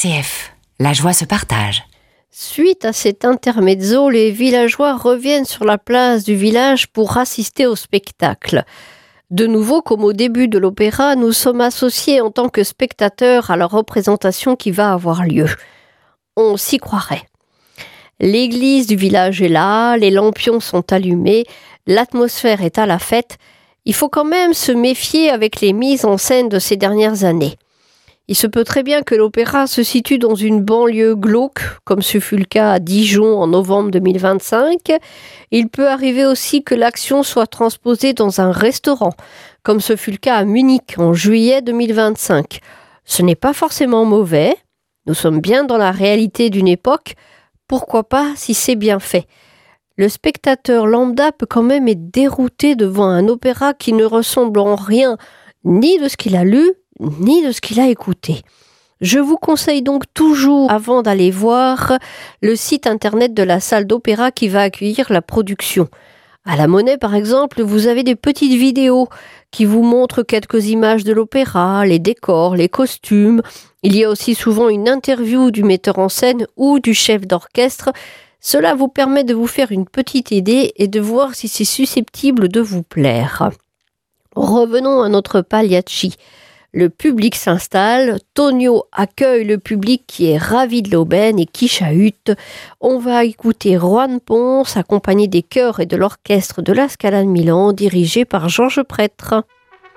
RCF, la joie se partage. Suite à cet intermezzo, les villageois reviennent sur la place du village pour assister au spectacle. De nouveau, comme au début de l'opéra, nous sommes associés en tant que spectateurs à la représentation qui va avoir lieu. On s'y croirait. L'église du village est là, les lampions sont allumés, l'atmosphère est à la fête. Il faut quand même se méfier avec les mises en scène de ces dernières années. Il se peut très bien que l'opéra se situe dans une banlieue glauque, comme ce fut le cas à Dijon en novembre 2025. Il peut arriver aussi que l'action soit transposée dans un restaurant, comme ce fut le cas à Munich en juillet 2025. Ce n'est pas forcément mauvais, nous sommes bien dans la réalité d'une époque, pourquoi pas si c'est bien fait. Le spectateur lambda peut quand même être dérouté devant un opéra qui ne ressemble en rien ni de ce qu'il a lu, ni de ce qu'il a écouté. Je vous conseille donc toujours, avant d'aller voir, le site internet de la salle d'opéra qui va accueillir la production. À la Monnaie, par exemple, vous avez des petites vidéos qui vous montrent quelques images de l'opéra, les décors, les costumes. Il y a aussi souvent une interview du metteur en scène ou du chef d'orchestre. Cela vous permet de vous faire une petite idée et de voir si c'est susceptible de vous plaire. Revenons à notre Pagliacci. Le public s'installe, Tonio accueille le public qui est ravi de l'aubaine et qui chahute. On va écouter Juan Pons accompagné des chœurs et de l'orchestre de la Scala de Milan dirigé par Georges Prêtre.